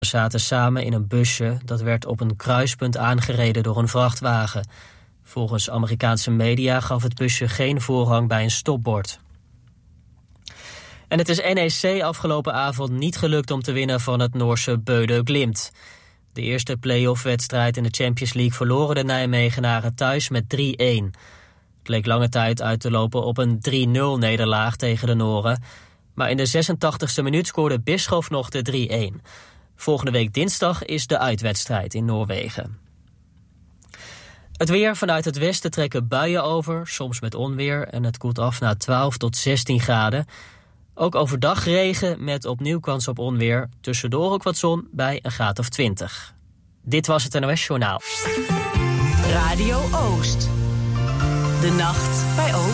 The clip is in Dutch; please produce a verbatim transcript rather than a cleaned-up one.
zaten samen in een busje dat werd op een kruispunt aangereden door een vrachtwagen. Volgens Amerikaanse media gaf het busje geen voorrang bij een stopbord. En het is N E C afgelopen avond niet gelukt om te winnen van het Noorse Bøde Glimt. De eerste play-off-wedstrijd in de Champions League verloren de Nijmegenaren thuis met drie-een. Het leek lange tijd uit te lopen op een drie-nul nederlaag tegen de Noren. Maar in de zesentachtigste minuut scoorde Bischoff nog de drie-een. Volgende week dinsdag is de uitwedstrijd in Noorwegen. Het weer: vanuit het westen trekken buien over, soms met onweer, en het koelt af naar twaalf tot zestien graden. Ook overdag regen met opnieuw kans op onweer. Tussendoor ook wat zon bij een graad of twintig. Dit was het N O S Journaal. Radio Oost. De nacht bij Oost.